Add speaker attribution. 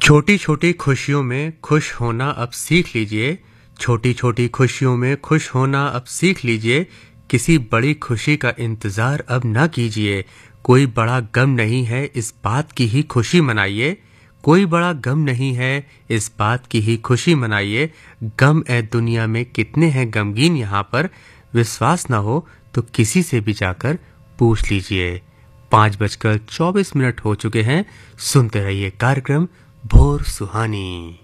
Speaker 1: छोटी छोटी खुशियों में खुश होना अब सीख लीजिए। छोटी छोटी खुशियों में खुश होना अब सीख लीजिए। किसी बड़ी खुशी का इंतज़ार अब ना कीजिए। कोई बड़ा गम नहीं है, इस बात की ही खुशी मनाइए। कोई बड़ा गम नहीं है, इस बात की ही खुशी मनाइए। गम ए दुनिया में कितने हैं गमगीन यहाँ पर। विश्वास ना हो तो किसी से भी जाकर पूछ लीजिए। 5:24 हो चुके हैं। सुनते रहिए कार्यक्रम भोर सुहानी।